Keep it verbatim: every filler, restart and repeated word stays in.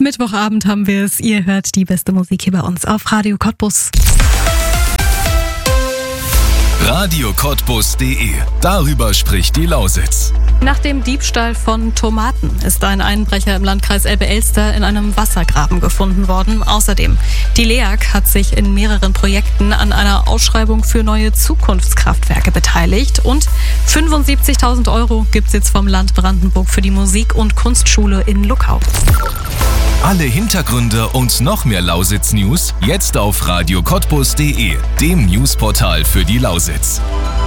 Mittwochabend haben wir es. Ihr hört die beste Musik hier bei uns auf Radio Cottbus. Radio Cottbus punkt de. Darüber spricht die Lausitz. Nach dem Diebstahl von Tomaten ist ein Einbrecher im Landkreis Elbe-Elster in einem Wassergraben gefunden worden. Außerdem, die L E A G hat sich in mehreren Projekten an einer Ausschreibung für neue Zukunftskraftwerke beteiligt. Und fünfundsiebzigtausend Euro gibt es jetzt vom Land Brandenburg für die Musik- und Kunstschule in Luckau. Alle Hintergründe und noch mehr Lausitz-News jetzt auf Radio Cottbus punkt de, dem Newsportal für die Lausitz.